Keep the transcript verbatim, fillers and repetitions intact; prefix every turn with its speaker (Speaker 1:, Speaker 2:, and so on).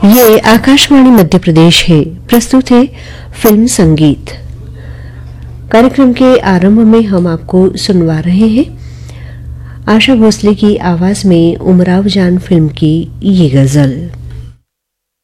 Speaker 1: ये आकाशवाणी मध्य प्रदेश है। प्रस्तुत है फिल्म संगीत। कार्यक्रम के आरंभ में हम आपको सुनवा रहे हैं आशा भोसले की आवाज में उमराव जान फिल्म की ये गजल।